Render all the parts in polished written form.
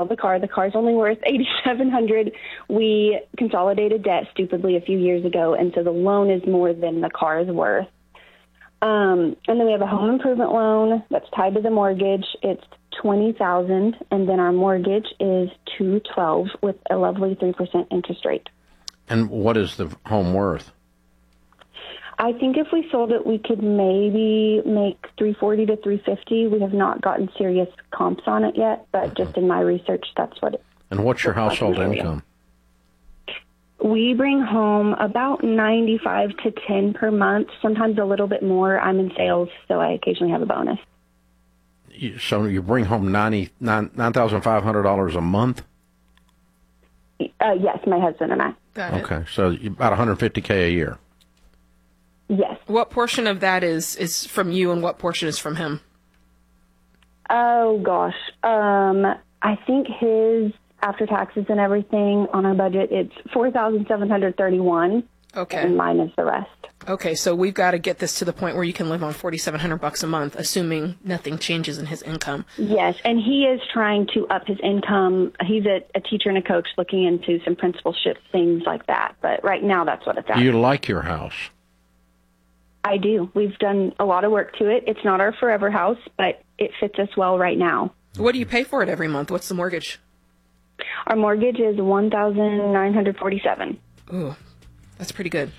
sold the car. The car's only worth $8,700. We consolidated debt stupidly a few years ago, and so the loan is more than the car is worth. And then we have a home improvement loan that's tied to the mortgage. It's $20,000, and then our mortgage is $212 with a lovely 3% interest rate. And what is the home worth? I think if we sold it, we could maybe make $340 to $350. We have not gotten serious comps on it yet, but just in my research, that's what it. And what's your household income? We bring home about $95 to $100 per month, sometimes a little bit more. I'm in sales, so I occasionally have a bonus. So you bring home $9,500 a month? Yes, my husband and I. Got it. Okay, so about $150K a year. Yes. What portion of that is from you and what portion is from him? Oh, gosh. I think his, after taxes and everything on our budget, it's $4,731. Okay. And mine is the rest. Okay, so we've got to get this to the point where you can live on $4,700 a month, assuming nothing changes in his income. Yes, and he is trying to up his income. He's a teacher and a coach looking into some principalship things like that. But right now, that's what it's at. Do you like your house? I do. We've done a lot of work to it. It's not our forever house, but it fits us well right now. What do you pay for it every month? What's the mortgage? Our mortgage is $1,947. Ooh, that's pretty good.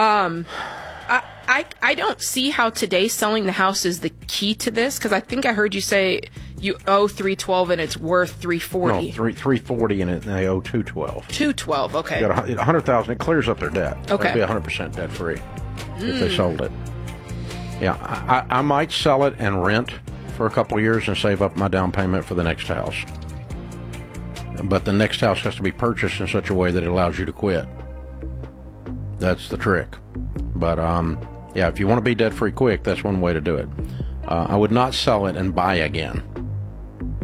I don't see how today selling the house is the key to this, because I think I heard you say you owe $312 and it's worth $340. No, $340 and they owe $212. $212, okay. You got $100,000. It clears up their debt. Okay. They'd be 100% debt free if they sold it. Yeah, I might sell it and rent for a couple of years and save up my down payment for the next house. But the next house has to be purchased in such a way that it allows you to quit. That's the trick. But yeah, if you want to be debt free quick, that's one way to do it. I would not sell it and buy again.